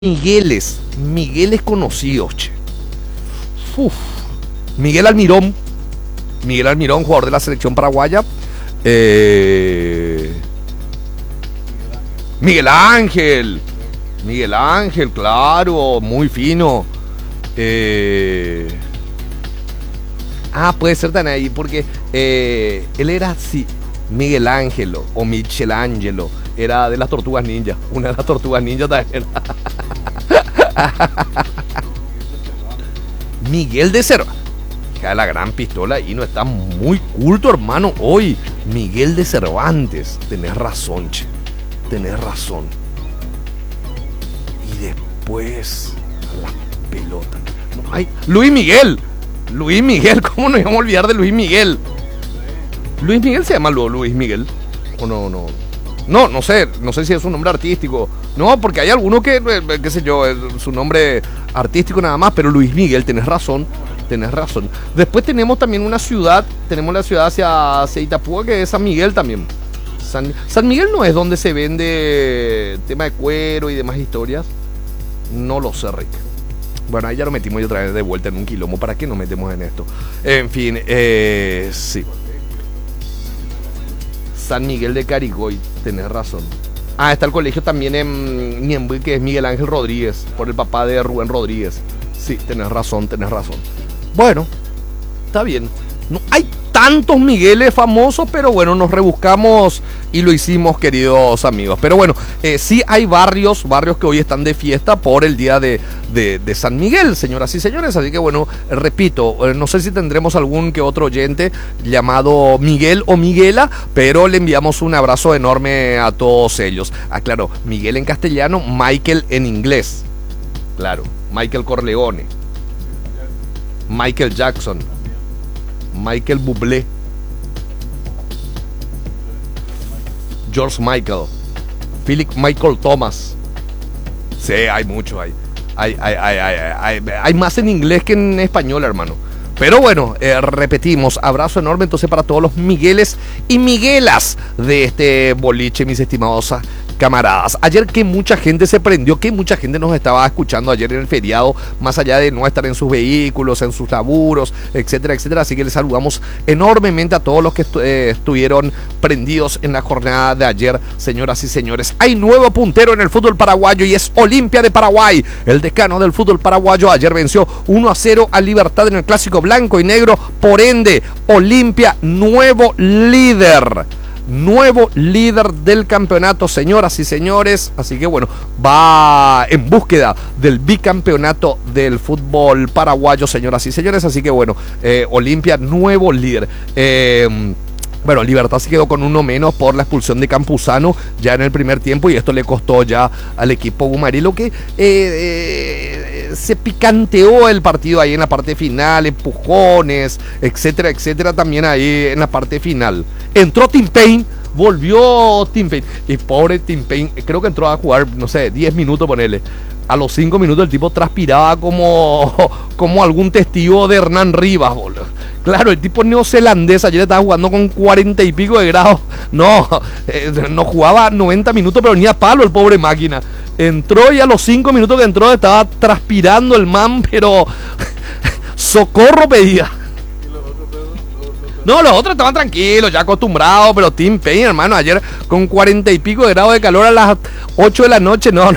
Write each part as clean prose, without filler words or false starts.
Migueles conocidos, che. Uf. Miguel Almirón, jugador de la selección paraguaya. Miguel Ángel, claro, muy fino. Puede ser tan ahí, porque él era así, Miguel Ángelo o Michelangelo, era de las Tortugas Ninja, una de las Tortugas Ninja también era. Miguel de Cervantes, la gran pistola, y no está muy culto, hermano, hoy. Miguel de Cervantes, tenés razón, che, tenés razón. Y después, la pelota. Ay, Luis Miguel, ¿cómo nos íbamos a olvidar de Luis Miguel? Luis Miguel se llama Luis Miguel, o no. No sé si es un nombre artístico. No, porque hay alguno que, qué sé yo, es su nombre artístico nada más, pero Luis Miguel, tenés razón. Después tenemos también una ciudad, tenemos la ciudad hacia Itapúa, que es San Miguel también. San Miguel no es donde se vende tema de cuero y demás historias. No lo sé, Rick. Bueno, ahí ya lo metimos otra vez de vuelta en un quilombo. ¿Para qué nos metemos en esto? En fin, sí. San Miguel de Carigoy, tenés razón. Está el colegio también en Ñemby, que es Miguel Ángel Rodríguez, por el papá de Rubén Rodríguez. Sí, tenés razón. Bueno, está bien. No hay tantos Migueles famosos, pero bueno, nos rebuscamos y lo hicimos, queridos amigos. Pero bueno, sí hay barrios que hoy están de fiesta por el día de San Miguel, señoras y señores. Así que bueno, repito, no sé si tendremos algún que otro oyente llamado Miguel o Miguela, pero le enviamos un abrazo enorme a todos ellos. Claro, Miguel en castellano, Michael en inglés. Claro, Michael Corleone, Michael Jackson, Michael Bublé, George Michael, Philip Michael Thomas. Sí, hay mucho, hay más en inglés que en español, hermano. Pero bueno, repetimos, abrazo enorme entonces para todos los Migueles y Miguelas de este boliche, mis estimados camaradas. Ayer que mucha gente se prendió, que mucha gente nos estaba escuchando ayer en el feriado, más allá de no estar en sus vehículos, en sus laburos, etcétera, etcétera. Así que les saludamos enormemente a todos los que estuvieron prendidos en la jornada de ayer, señoras y señores. Hay nuevo puntero en el fútbol paraguayo y es Olimpia de Paraguay. El decano del fútbol paraguayo ayer venció 1-0 a Libertad en el clásico blanco y negro. Por ende, Olimpia, nuevo líder del campeonato, señoras y señores. Así que bueno, va en búsqueda del bicampeonato del fútbol paraguayo, señoras y señores. Así que bueno, Olimpia, nuevo líder. Bueno, Libertad se quedó con uno menos por la expulsión de Campuzano ya en el primer tiempo, y esto le costó ya al equipo Gumarelo, que se picanteó el partido ahí en la parte final, empujones, etcétera, etcétera, también ahí en la parte final. Entró Tim Payne, volvió Tim Payne, y pobre Tim Payne, creo que entró a jugar, no sé, 10 minutos, ponele. A los 5 minutos el tipo transpiraba como algún testigo de Hernán Rivas, boludo. Claro, el tipo neozelandés ayer estaba jugando con 40 y pico de grados. No jugaba 90 minutos, pero ni a palo el pobre máquina. Entró y a los 5 minutos que entró estaba transpirando el man, pero socorro pedía. No, los otros estaban tranquilos, ya acostumbrados, pero Tim Payne, hermano, ayer con 40 y pico de grados de calor a las 8 de la noche, no.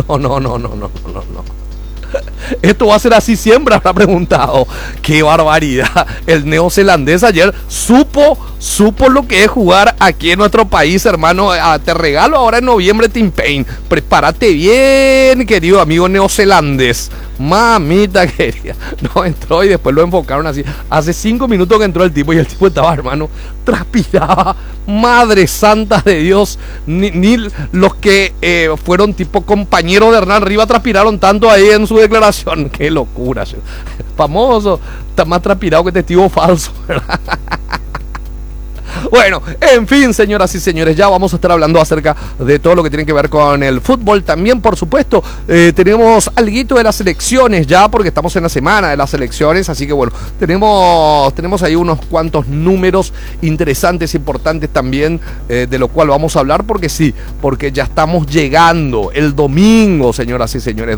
Esto va a ser así siempre, habrá preguntado. Qué barbaridad. El neozelandés ayer supo lo que es jugar aquí en nuestro país, hermano. Te regalo ahora en noviembre Tim Payne. Prepárate bien, querido amigo neozelandés. Mamita querida. No, entró y después lo enfocaron así. Hace 5 minutos que entró el tipo, y el tipo estaba, hermano, transpiraba. Madre santa de Dios. Ni los que fueron tipo compañeros de Hernán Rivas transpiraron tanto ahí en su declaración. Qué locura. Famoso. Está más transpirado que testigo falso, ¿verdad? Bueno, en fin, señoras y señores, ya vamos a estar hablando acerca de todo lo que tiene que ver con el fútbol. También, por supuesto, tenemos alguito de las elecciones ya, porque estamos en la semana de las elecciones. Así que bueno, tenemos ahí unos cuantos números interesantes, importantes también, de lo cual vamos a hablar, porque sí, porque ya estamos llegando el domingo, señoras y señores.